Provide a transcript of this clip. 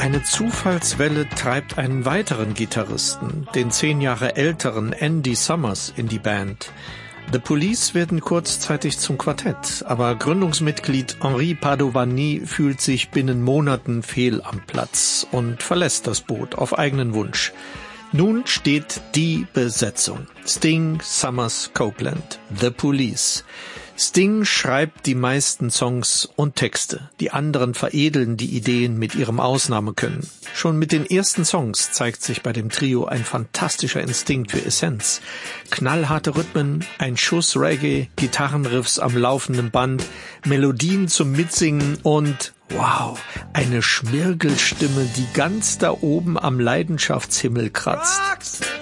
Eine Zufallswelle treibt einen weiteren Gitarristen, den 10 Jahre älteren Andy Summers, in die Band. The Police werden kurzzeitig zum Quartett, aber Gründungsmitglied Henri Padovani fühlt sich binnen Monaten fehl am Platz und verlässt das Boot auf eigenen Wunsch. Nun steht die Besetzung. Sting, Summers, Copeland, The Police. Sting schreibt die meisten Songs und Texte. Die anderen veredeln die Ideen mit ihrem Ausnahmekönnen. Schon mit den ersten Songs zeigt sich bei dem Trio ein fantastischer Instinkt für Essenz. Knallharte Rhythmen, ein Schuss Reggae, Gitarrenriffs am laufenden Band, Melodien zum Mitsingen und wow, eine Schmirgelstimme, die ganz da oben am Leidenschaftshimmel kratzt.